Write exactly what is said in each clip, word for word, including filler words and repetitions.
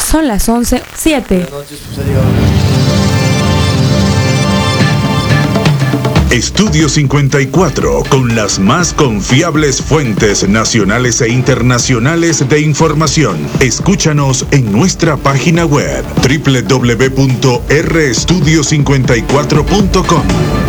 Son las once siete. Estudio cincuenta y cuatro, con las más confiables fuentes nacionales e internacionales de información. Escúchanos en nuestra página web doble u doble u doble u punto r estudio cincuenta y cuatro punto com.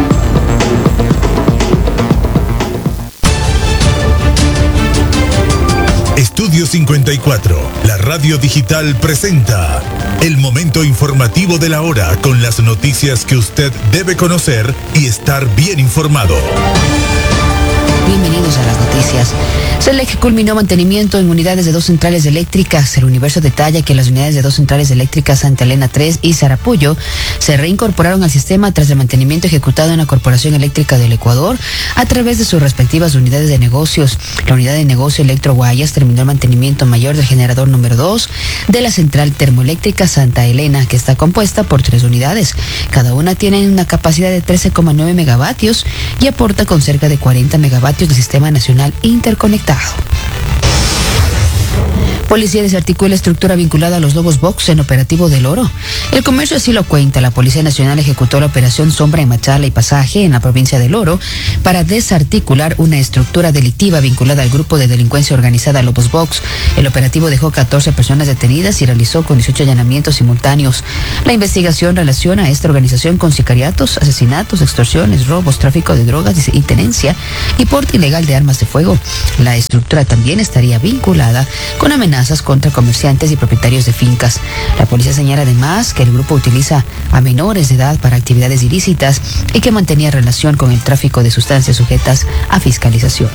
Estudio cincuenta y cuatro, la radio digital presenta el momento informativo de la hora con las noticias que usted debe conocer y estar bien informado. Bienvenidos a las noticias. Selec culminó mantenimiento en unidades de dos centrales eléctricas. El Universo detalla que las unidades de dos centrales eléctricas Santa Elena tres y Sarapullo se reincorporaron al sistema tras el mantenimiento ejecutado en la Corporación Eléctrica del Ecuador a través de sus respectivas unidades de negocios. La unidad de negocio Electro Guayas terminó el mantenimiento mayor del generador número dos de la central termoeléctrica Santa Elena, que está compuesta por tres unidades. Cada una tiene una capacidad de trece coma nueve megavatios y aporta con cerca de cuarenta megavatios de sistema nacional interconectado. Policía desarticula estructura vinculada a los Lobos Box en operativo del Oro. El comercio así lo cuenta. La Policía Nacional ejecutó la operación Sombra en Machala y Pasaje en la provincia del Oro para desarticular una estructura delictiva vinculada al grupo de delincuencia organizada Lobos Box. El operativo dejó catorce personas detenidas y realizó con dieciocho allanamientos simultáneos. La investigación relaciona a esta organización con sicariatos, asesinatos, extorsiones, robos, tráfico de drogas y tenencia y porte ilegal de armas de fuego. La estructura también estaría vinculada con amenazas contra comerciantes y propietarios de fincas. La policía señala además que el grupo utiliza a menores de edad para actividades ilícitas y que mantenía relación con el tráfico de sustancias sujetas a fiscalización.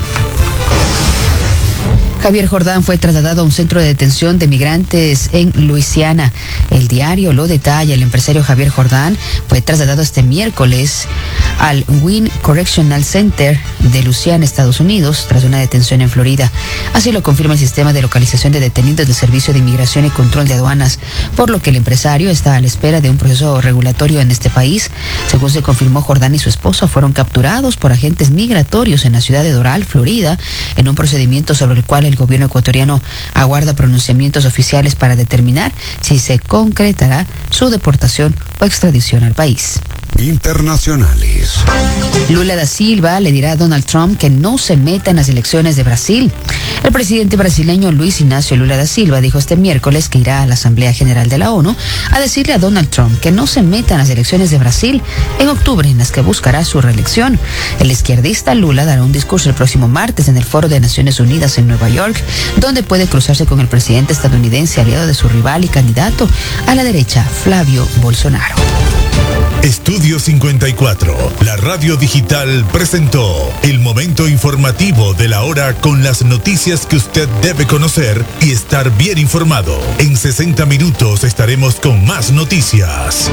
Javier Jordán fue trasladado a un centro de detención de migrantes en Luisiana. El diario lo detalla. El empresario Javier Jordán fue trasladado este miércoles al Wynn Correctional Center de Luisiana, Estados Unidos, tras una detención en Florida. Así lo confirma el sistema de localización de detenidos del Servicio de Inmigración y Control de Aduanas, por lo que el empresario está a la espera de un proceso regulatorio en este país. Según se confirmó, Jordán y su esposa fueron capturados por agentes migratorios en la ciudad de Doral, Florida, en un procedimiento sobre el cual el gobierno ecuatoriano aguarda pronunciamientos oficiales para determinar si se concretará su deportación o extradición al país. Internacionales. Lula da Silva le dirá a Donald Trump que no se meta en las elecciones de Brasil. El presidente brasileño Luis Ignacio Lula da Silva dijo este miércoles que irá a la Asamblea General de la ONU a decirle a Donald Trump que no se meta en las elecciones de Brasil en octubre, en las que buscará su reelección. El izquierdista Lula dará un discurso el próximo martes en el Foro de Naciones Unidas en Nueva York, donde puede cruzarse con el presidente estadounidense aliado de su rival y candidato a la derecha, Flavio Bolsonaro. Estudio cincuenta y cuatro, la radio digital presentó el momento informativo de la hora con las noticias que usted debe conocer y estar bien informado. En sesenta minutos estaremos con más noticias.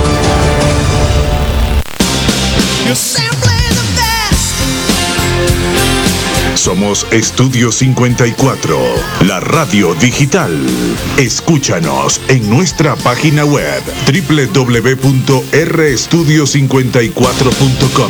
Somos Estudio cincuenta y cuatro, la radio digital. Escúchanos en nuestra página web doble u doble u doble u punto r estudio cincuenta y cuatro punto com.